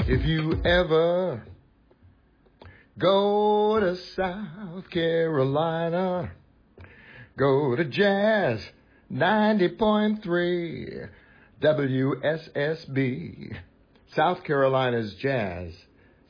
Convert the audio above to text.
If you ever go to South Carolina, go to Jazz 90.3 WSSB. South Carolina's Jazz